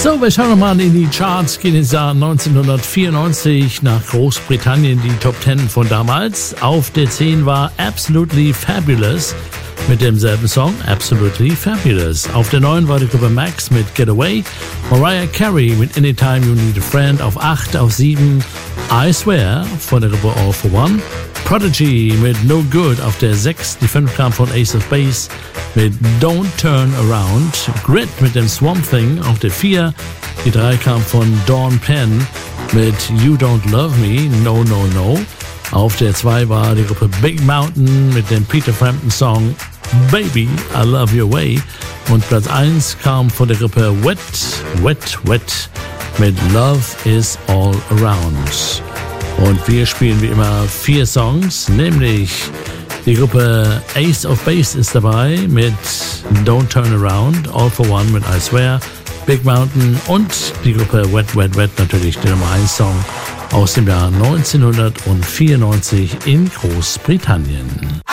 So, wir schauen nochmal in die Charts, gehen ins Jahr 1994 nach Großbritannien, die Top 10 von damals. Auf der 10 war Absolutely Fabulous mit demselben Song, Absolutely Fabulous. Auf der 9 war die Gruppe Max mit Get Away, Mariah Carey mit Anytime You Need a Friend auf 8, auf 7 I Swear von der Gruppe All for One, Prodigy mit No Good auf der 6, die 5 kam von Ace of Base mit Don't Turn Around, Grit mit dem Swamp Thing auf der 4, die 3 kam von Dawn Penn mit You Don't Love Me, No No No. Auf der 2 war die Gruppe Big Mountain mit dem Peter Frampton Song Baby, I Love Your Way. Und Platz 1 kam von der Gruppe Wet, Wet, Wet mit Love Is All Around. Und wir spielen wie immer 4 Songs, nämlich die Gruppe Ace of Base ist dabei mit Don't Turn Around, All for One mit I Swear, Big Mountain und die Gruppe Wet, Wet, Wet, natürlich der Nummer 1 Song aus dem Jahr 1994 in Großbritannien.